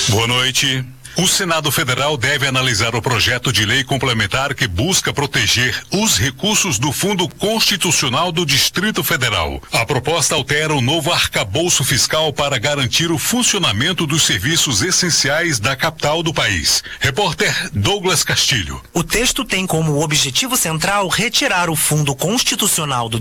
Boa noite. O Senado Federal deve analisar o projeto de lei complementar que busca proteger os recursos do Fundo Constitucional do Distrito Federal. A proposta altera o novo arcabouço fiscal para garantir o funcionamento dos serviços essenciais da capital do país. Repórter Douglas Castilho. O texto tem como objetivo central retirar o Fundo Constitucional do